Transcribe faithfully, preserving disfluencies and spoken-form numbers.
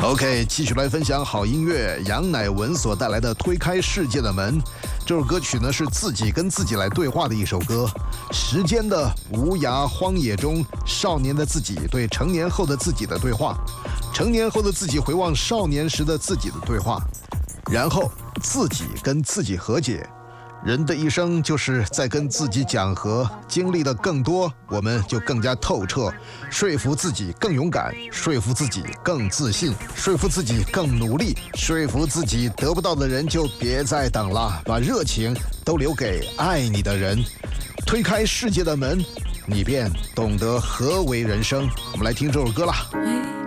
OK， 继续来分享好音乐，杨乃文所带来的《推开世界的门》。这首歌曲呢是自己跟自己来对话的一首歌。时间的无涯荒野中，少年的自己对成年后的自己的对话，成年后的自己回望少年时的自己的对话，然后自己跟自己和解。人的一生就是在跟自己讲和，经历的更多，我们就更加透彻，说服自己更勇敢，说服自己更自信，说服自己更努力，说服自己得不到的人就别再等了，把热情都留给爱你的人，推开世界的门，你便懂得何为人生。我们来听这首歌啦。